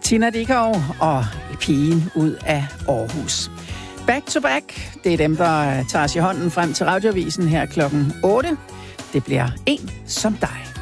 Tina Dickow og pigen ud af Aarhus. Back to back, det er dem, der tager os i hånden frem til Radioavisen her klokken 8. Det bliver En som dig.